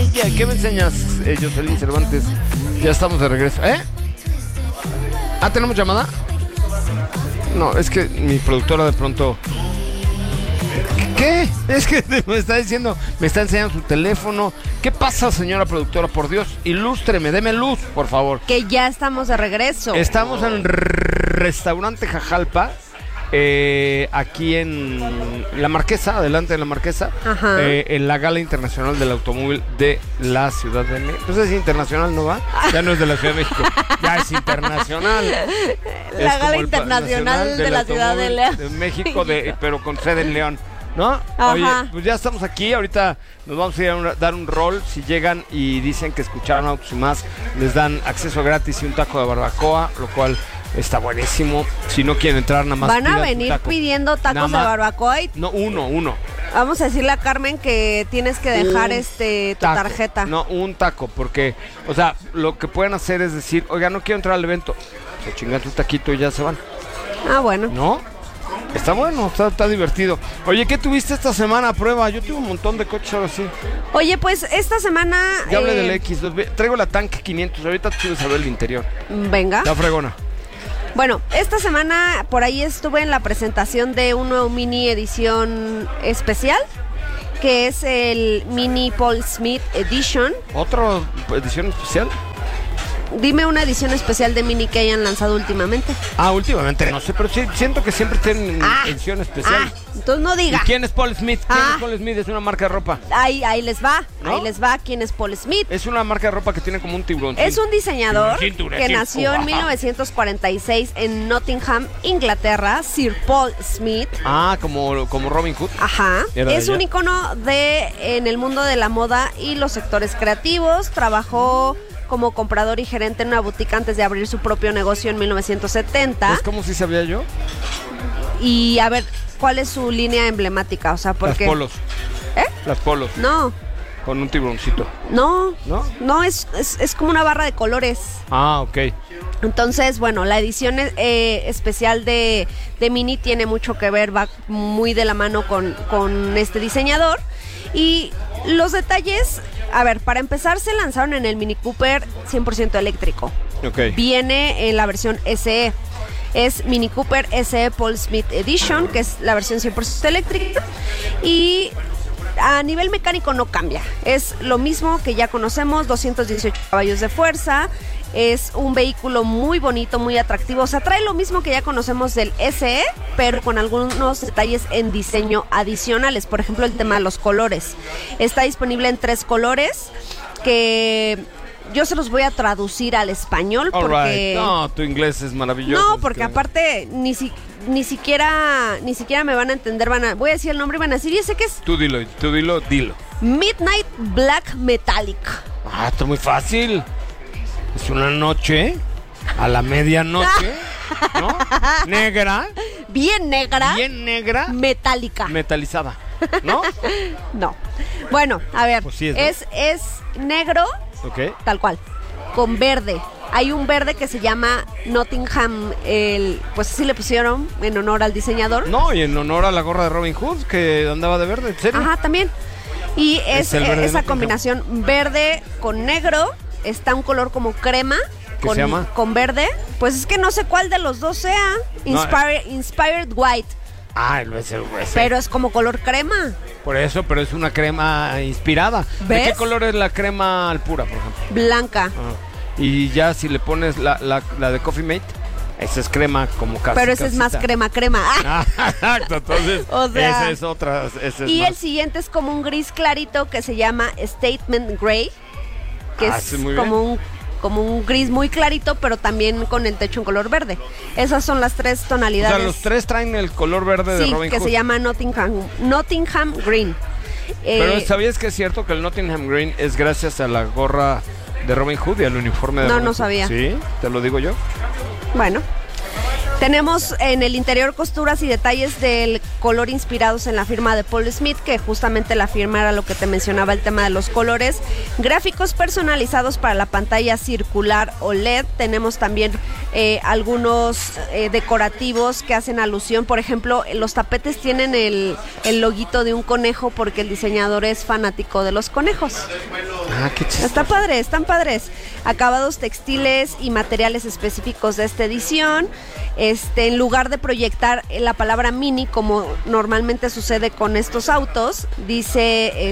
maravilla. ¿Qué me enseñas, Jocelyn Cervantes? Ya estamos de regreso. ¿Tenemos llamada? No, es que mi productora de pronto... ¿Qué? Es que me está diciendo, me está enseñando su teléfono. ¿Qué pasa, señora productora? Por Dios, ilústreme, deme luz, por favor. Que ya estamos de regreso. Estamos en Restaurante Jajalpa, aquí en La Marquesa, adelante de La Marquesa, en la Gala Internacional del Automóvil de la Ciudad de México. Pues es internacional, ¿no va? Ya no es de la Ciudad de México, ya es internacional. La Gala Internacional de la Ciudad de León. De México, pero con sede en León, ¿no? Ajá. Oye, pues ya estamos aquí, ahorita nos vamos a ir a dar un rol. Si llegan y dicen que escucharon Autos y Más, les dan acceso gratis y un taco de barbacoa, lo cual está buenísimo. Si no quieren entrar, nada más van a venir pidiendo tacos de barbacoa y... No, uno. Vamos a decirle a Carmen que tienes que dejar tu tarjeta. No, un taco, porque, o sea, lo que pueden hacer es decir, oiga, no quiero entrar al evento, se chingan tu taquito y ya se van. Ah, bueno. ¿No? Está bueno, está divertido. Oye, ¿qué tuviste esta semana a prueba? Yo tuve un montón de coches ahora sí. Oye, pues esta semana... Ya hablé del X, traigo la Tanque 500, ahorita te subes a ver el interior. Venga. Está fregona. Bueno, esta semana por ahí estuve en la presentación de un nuevo mini edición especial, que es el Mini Paul Smith Edition. ¿Otra edición especial? Dime una edición especial de Mini que hayan lanzado últimamente. Últimamente no sé, pero sí, siento que siempre tienen edición especial. Entonces no diga. ¿Y quién es Paul Smith? ¿Quién es Paul Smith? Es una marca de ropa. Ahí les va, ¿no? Ahí les va quién es Paul Smith. Es una marca de ropa que tiene como un tiburón. Es un diseñador que nació en 1946 en Nottingham, Inglaterra, Sir Paul Smith. Como Robin Hood. Ajá. Es un icono en el mundo de la moda y los sectores creativos. Trabajó como comprador y gerente en una boutique antes de abrir su propio negocio en 1970. ¿Es como si sabía yo? Y a ver, ¿cuál es su línea emblemática? O sea, ¿por qué? Las polos. Las polos. No. Con un tiburoncito. No, es como una barra de colores. Ok. Entonces, bueno, la edición especial de Mini tiene mucho que ver, va muy de la mano con este diseñador. Y los detalles, a ver, para empezar se lanzaron en el Mini Cooper 100% eléctrico. Okay. Viene en la versión SE. Es Mini Cooper SE Paul Smith Edition, que es la versión 100% eléctrica. Y a nivel mecánico no cambia. Es lo mismo que ya conocemos, 218 caballos de fuerza. Es un vehículo muy bonito, muy atractivo. O sea, trae lo mismo que ya conocemos del SE, pero con algunos detalles en diseño adicionales. Por ejemplo, el tema de los colores. Está disponible en 3 colores que yo se los voy a traducir al español porque... No, tu inglés es maravilloso. No, porque aparte ni siquiera me van a entender. Voy a decir el nombre y van a decir, ¿y ese qué es? Tú dilo. Midnight Black Metallic. Está muy fácil. Es una noche a la medianoche, ¿no? Negra. Bien negra. Metálica. Metalizada, ¿no? No. Bueno, a ver. Pues sí, ¿no? Es negro, tal cual, con verde. Hay un verde que se llama Nottingham, pues así le pusieron en honor al diseñador. No, y en honor a la gorra de Robin Hood que andaba de verde, ¿en serio? Ajá, también. Y es esa combinación verde con negro. Está un color como crema. ¿Qué se llama? Con verde. Pues es que no sé cuál de los dos sea. Inspired White. Es el US. Pero es como color crema. Por eso, pero es una crema inspirada. ¿Ves? ¿De qué color es la crema al pura, por ejemplo? Blanca. Y ya si le pones la de Coffee Mate, esa es crema como casi. Pero esa es más crema. Exacto, entonces o sea, esa es otra. Y el siguiente es como un gris clarito que se llama Statement Gray. Que es como un gris muy clarito, pero también con el techo en color verde. Esas son las 3 tonalidades. O sea, los 3 traen el color verde de Robin Hood. Que se llama Nottingham Green. Pero ¿sabías que es cierto que el Nottingham Green es gracias a la gorra de Robin Hood y al uniforme de Robin Hood? No sabía. Sí, te lo digo yo. Bueno. Tenemos en el interior costuras y detalles del color inspirados en la firma de Paul Smith, que justamente la firma era lo que te mencionaba, el tema de los colores. Gráficos personalizados para la pantalla circular OLED. Tenemos también algunos decorativos que hacen alusión. Por ejemplo, los tapetes tienen el loguito de un conejo porque el diseñador es fanático de los conejos. Ah, qué chistoso. Está padre, están padres. Acabados textiles y materiales específicos de esta edición. En lugar de proyectar la palabra Mini, como normalmente sucede con estos autos, dice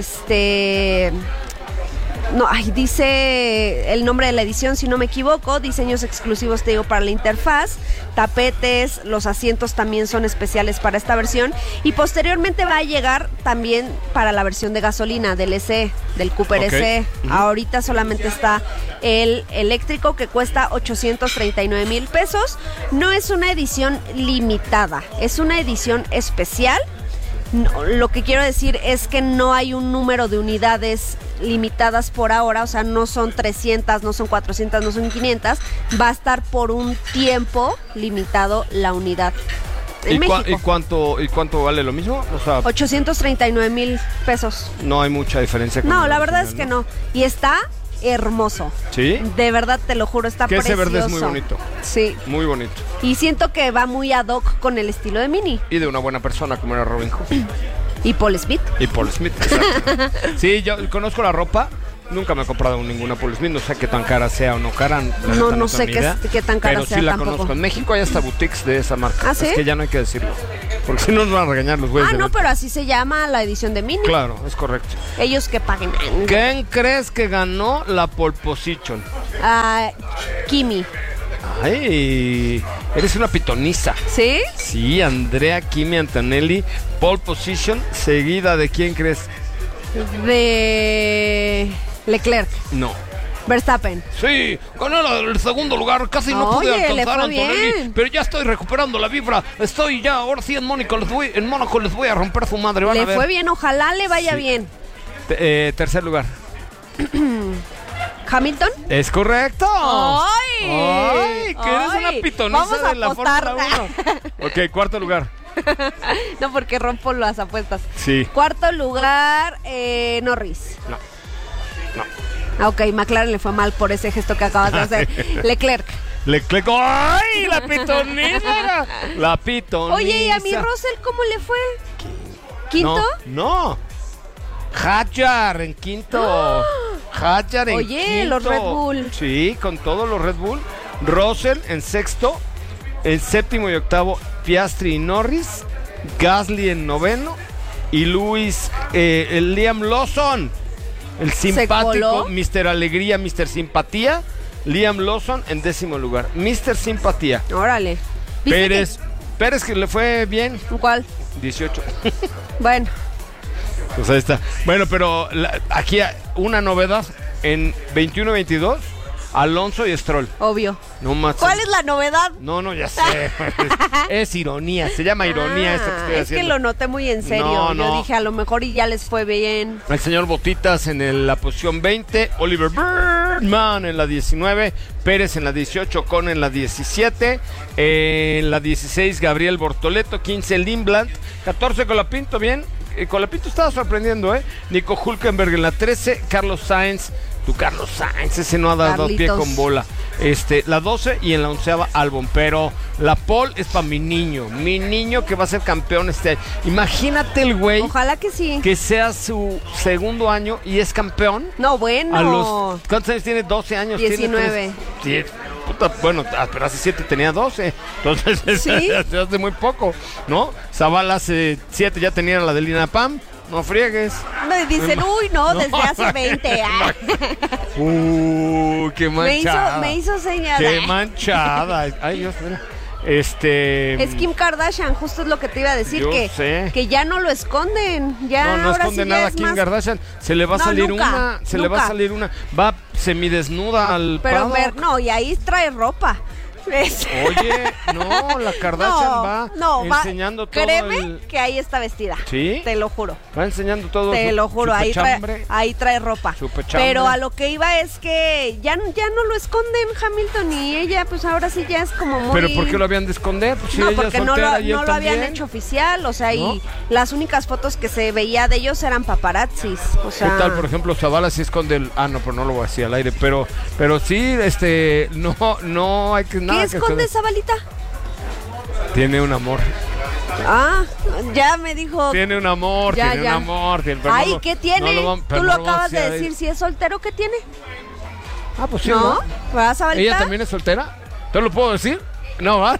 dice el nombre de la edición, si no me equivoco. Diseños exclusivos, te digo, para la interfaz. Tapetes, los asientos también son especiales para esta versión. Y posteriormente va a llegar también para la versión de gasolina del SE, del Cooper SE. Ahorita solamente está el eléctrico, que cuesta 839,000 pesos. No es una edición limitada, es una edición especial. No, lo que quiero decir es que no hay un número de unidades limitadas por ahora, o sea, no son 300, no son 400, no son 500, va a estar por un tiempo limitado la unidad. En México. ¿Y cuánto vale lo mismo? O sea, 839,000 pesos. No hay mucha diferencia. No, la verdad es que no. Y está hermoso. ¿Sí? De verdad, te lo juro, está precioso. Ese verde es muy bonito. Sí. Muy bonito. Y siento que va muy ad hoc con el estilo de Mini. Y de una buena persona como era Robin Hood. Y Paul Smith. Exacto. Sí, yo conozco la ropa. Nunca me he comprado ninguna Paul Smith. No sé qué tan cara sea o no cara. No sé qué tan cara pero sea. Pero sí la tampoco conozco. En México hay hasta boutiques de esa marca. ¿Ah, sí? Es que ya no hay que decirlo. Porque si no nos van a regañar los güeyes. No, pero así se llama la edición de Mini. Claro, es correcto. Ellos que paguen. ¿Quién crees que ganó la pole position? Kimi. Ay, eres una pitoniza. ¿Sí? Sí, Andrea Kimi Antonelli, pole position, seguida de ¿quién crees? De Leclerc. No. Verstappen. Sí, ganó el segundo lugar, casi no pude alcanzar a Antonelli, bien. pero ya estoy recuperando la vibra. Estoy ya, ahora sí en Mónaco les voy a romper su madre. Van a ver. Fue bien, ojalá le vaya bien. Tercer lugar. ¿Hamilton? Es correcto. ¡Ay! Que eres una pitoniza de la Fórmula 1. Ok, cuarto lugar. No, porque rompo las apuestas. Sí. Cuarto lugar, Norris. No. Ok, McLaren le fue mal por ese gesto que acabas de hacer. Leclerc. ¡Ay! La pitoniza. La pitoniza. Oye, ¿y a mi Russell cómo le fue? ¿Quinto? No. Hadjar en quinto. Hadjar en quinto. Oye, los Red Bull. Sí, con todos los Red Bull. Russell en sexto. En séptimo y octavo, Piastri y Norris. Gasly en noveno. Y el Liam Lawson, el simpático, Mr. Alegría, Mr. Simpatía. Liam Lawson en décimo lugar. Mr. Simpatía. Órale. Pérez que le fue bien. ¿Cuál? 18. Bueno. Pues ahí está. Bueno, pero aquí una novedad. En 21-22, Alonso y Stroll. Obvio. No más. ¿Cuál es la novedad? No, ya sé. Es ironía, se llama ironía esto que estoy haciendo. Es que lo noté muy en serio. No. Yo dije, a lo mejor y ya les fue bien. El señor Botitas en la posición 20, Oliver Birdman en la 19, Pérez en la 18, Ocon en la 17, en la 16, Gabriel Bortoleto, 15, Lindblad, 14, Colapinto, bien. Colapinto estaba sorprendiendo, Nico Hülkenberg en la 13, Carlos Sainz, ese no ha dado Carlitos. pie con bola. La 12 y en la 11ª Albon, pero la pole es para mi niño que va a ser campeón este año. Imagínate el güey. Ojalá que sí. Que sea su segundo año y es campeón. No, bueno. ¿Cuántos años tiene? 12 años. 19. Tiene 10. Puta, bueno, pero hace 7 tenía 12. Entonces, ¿sí? hace muy poco, ¿no? Zavala hace 7 ya tenía la de Lina Pam. No friegues. Me dicen, desde hace 20. Qué manchada. Me hizo señal. Qué manchada. Ay, Dios, mira. Es Kim Kardashian, justo es lo que te iba a decir. Que ya no lo esconden. Ya no esconde sí nada Kim Kardashian. Se le va a salir nunca. Va semidesnuda al Pero paddock. y ahí trae ropa. Oye, no, la Kardashian va enseñando todo. Créeme que ahí está vestida. ¿Sí? Te lo juro. Va enseñando todo. Te lo juro, ahí trae ropa. Pero a lo que iba es que ya no lo esconden Hamilton y ella, pues ahora sí ya es como muy... ¿Pero por qué lo habían de esconder? Pues no, porque no lo habían hecho oficial, o sea, ¿no? Y las únicas fotos que se veía de ellos eran paparazzis, o sea... ¿Qué tal, por ejemplo, Zavala sí esconde el... Ah, no, pero no lo voy a decir al aire, pero sí, no hay que nada. ¿Qué esconde Zabalita? Tiene un amor. Ah, ya me dijo. Tiene un amor, tiene un amor. Ay, ¿qué tiene? Tú lo acabas de decir, si es soltero, ¿qué tiene? Ah, pues sí, ¿no? ¿Vas a ¿Ella también es soltera? ¿Te lo puedo decir? No, ¿va?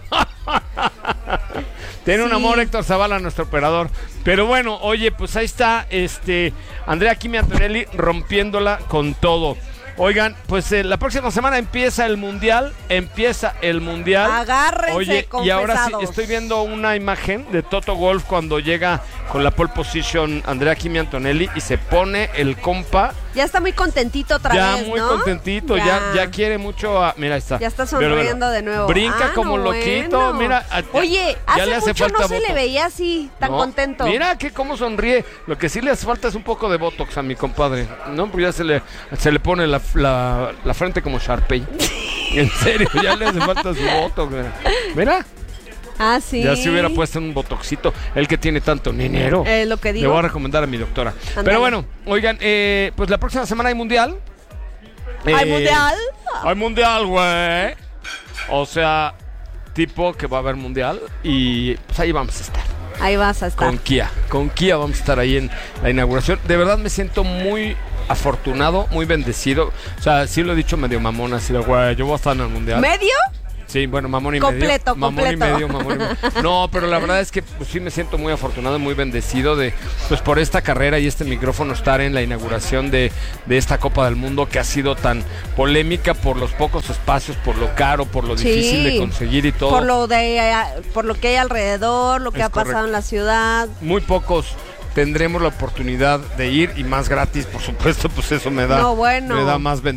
Tiene un amor Héctor Zavala, nuestro operador. Pero bueno, oye, pues ahí está Andrea Kimi Antonelli rompiéndola con todo. Oigan, pues la próxima semana empieza el Mundial. Agárrense, oye, confesados. Y ahora sí, estoy viendo una imagen de Toto Wolff cuando llega con la pole position Andrea Kimi Antonelli y se pone el compa. Ya está muy contentito otra vez, ¿no? Ya muy contentito, ya quiere mucho a... Mira, ahí está. Ya está sonriendo de nuevo. Brinca como loquito, mira. Oye, ya hace mucho no se le veía así, tan contento. Mira cómo sonríe. Lo que sí le hace falta es un poco de botox a mi compadre, ¿no? Porque ya se le pone la frente como Sharpay. En serio, ya le hace falta su botox. Mira. Ah, sí. Ya se hubiera puesto un botoxito. El que tiene tanto dinero. Lo que digo. Le voy a recomendar a mi doctora. Andale. Pero bueno, oigan, pues la próxima semana hay Mundial. ¿Hay Mundial? Hay Mundial, güey. O sea, tipo que va a haber Mundial. Y pues ahí vamos a estar. Ahí vas a estar. Con Kia vamos a estar ahí en la inauguración. De verdad me siento muy afortunado, muy bendecido. O sea, sí lo he dicho medio mamón, así de, güey, yo voy a estar en el Mundial. ¿Medio? Sí, bueno, mamón y medio. Mamón y medio. No, pero la verdad es que pues, sí me siento muy afortunado y muy bendecido de, pues por esta carrera y este micrófono estar en la inauguración de esta Copa del Mundo que ha sido tan polémica por los pocos espacios, por lo caro, por lo difícil de conseguir y todo. Por lo que hay alrededor, lo que ha pasado en la ciudad. Muy pocos tendremos la oportunidad de ir y más gratis, por supuesto, pues eso me da más bendición.